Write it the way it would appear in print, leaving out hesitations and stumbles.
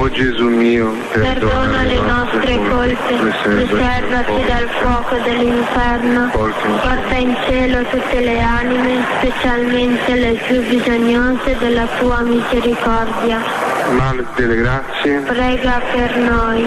O Gesù mio, perdona le nostre colpe, riservati dal fuoco dell'inferno, porta in cielo tutte le anime, specialmente le più bisognose della tua misericordia. Madre delle grazie, Prega per noi.